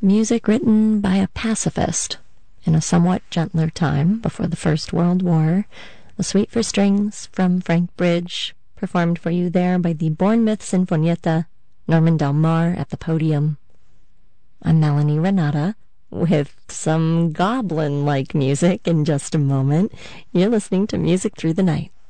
Music written by a pacifist in a somewhat gentler time before the First World War. A Suite for Strings from Frank Bridge, performed for you there by the Bournemouth Sinfonietta, Norman Del Mar at the podium. I'm Melanie Renata, with some goblin-like music in just a moment. You're listening to Music Through the Night.